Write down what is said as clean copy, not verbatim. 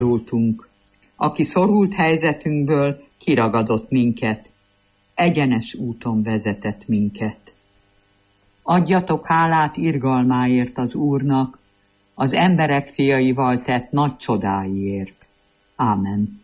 szorultunk, aki szorult helyzetünkből kiragadott minket, egyenes úton vezetett minket. Adjatok hálát irgalmáért az Úrnak, az emberek fiaival tett nagy csodáiért. Ámen.